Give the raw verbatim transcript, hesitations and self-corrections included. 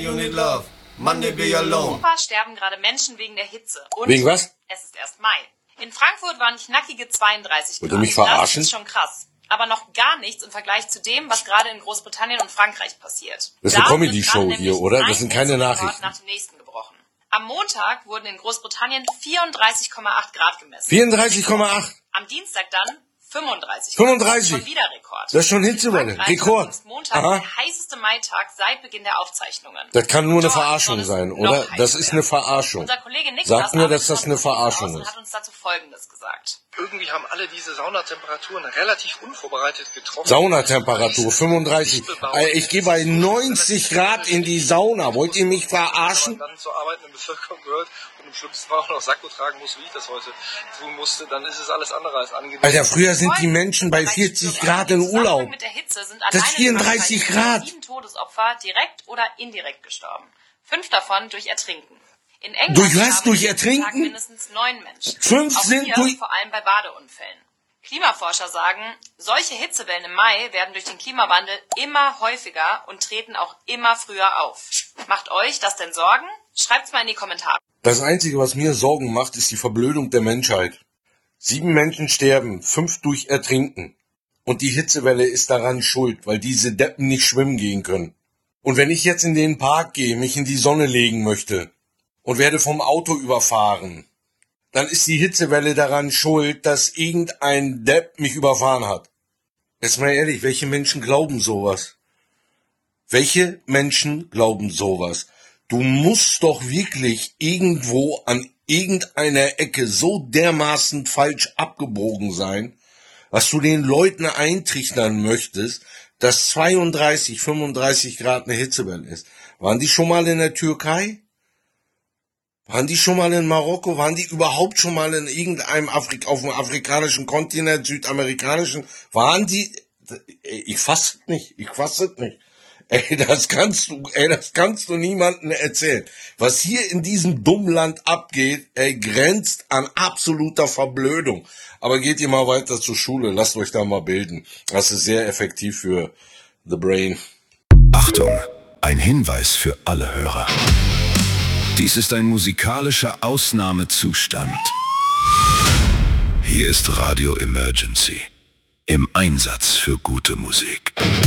you need love. Monday be alone. In Europa sterben gerade Menschen wegen der Hitze. Und wegen was? Es ist erst Mai. In Frankfurt waren knackige zweiunddreißig Grad. Wollt ihr mich verarschen? Das ist schon krass. Aber noch gar nichts im Vergleich zu dem, was gerade in Großbritannien und Frankreich passiert. Das ist eine Da Comedy-Show wird hier, gerade oder? nämlich Das sind keine ein Hitzerekord Nachrichten. nach dem nächsten gebrochen. Am Montag wurden in Großbritannien vierunddreißig Komma acht Grad gemessen. vierunddreißig Komma acht. Am Dienstag dann fünfunddreißig. fünfunddreißig. Schon wieder Rekord. Das ist schon Hitzewelle. Rekord. Ist Montag Aha. der heißeste Maitag seit Beginn der Aufzeichnungen. Das kann nur eine Dort Verarschung soll es sein, noch oder? Das heißer ist werden. eine Verarschung. Unser Kollege Niklas Sagt mir, dass arbeitet das von eine Beruf aus Verarschung und ist. hat uns dazu Folgendes gesagt. Irgendwie haben alle diese Saunatemperaturen relativ unvorbereitet getroffen. Saunatemperatur fünfunddreißig. Äh, Ich gehe bei neunzig Grad in die Sauna. Wollt ihr mich verarschen? Wenn man dann zur arbeitenden Bevölkerung gehört und im schlimmsten Fall auch noch Sakko tragen muss, wie ich das heute tun musste, dann ist es alles andere als angenehm. Alter, früher sind die Menschen bei vierzig Grad in Urlaub. Mit der Hitze sind Das ist alleine vierunddreißig in Frankreich Grad. sieben Todesopfer direkt oder indirekt gestorben. Fünf davon durch Ertrinken. In England Durch was? haben Durch jeden Tag Ertrinken? mindestens neun Menschen. Fünf Auch sind hier durch- vor allem bei Badeunfällen. Klimaforscher sagen, solche Hitzewellen im Mai werden durch den Klimawandel immer häufiger und treten auch immer früher auf. Macht euch das denn Sorgen? Schreibt's mal in die Kommentare. Das Einzige, was mir Sorgen macht, ist die Verblödung der Menschheit. Sieben Menschen sterben, fünf durch Ertrinken. Und die Hitzewelle ist daran schuld, weil diese Deppen nicht schwimmen gehen können. Und wenn ich jetzt in den Park gehe, mich in die Sonne legen möchte und werde vom Auto überfahren, dann ist die Hitzewelle daran schuld, dass irgendein Depp mich überfahren hat. Jetzt mal ehrlich, welche Menschen glauben sowas? Welche Menschen glauben sowas? Du musst doch wirklich irgendwo an irgendeiner Ecke so dermaßen falsch abgebogen sein, was du den Leuten eintrichtern möchtest, dass zweiunddreißig, fünfunddreißig Grad eine Hitzewelle ist. Waren die schon mal in der Türkei? Waren die schon mal in Marokko? Waren die überhaupt schon mal in irgendeinem Afrik auf dem afrikanischen Kontinent, südamerikanischen? Waren die? Ich fass es nicht. Ich fass es nicht. Ey, das kannst du, ey, das kannst du niemandem erzählen. Was hier in diesem dummen Land abgeht, ey, grenzt an absoluter Verblödung. Aber geht ihr mal weiter zur Schule, lasst euch da mal bilden. Das ist sehr effektiv für the brain. Achtung, ein Hinweis für alle Hörer. Dies ist ein musikalischer Ausnahmezustand. Hier ist Radio Emergency. Im Einsatz für gute Musik.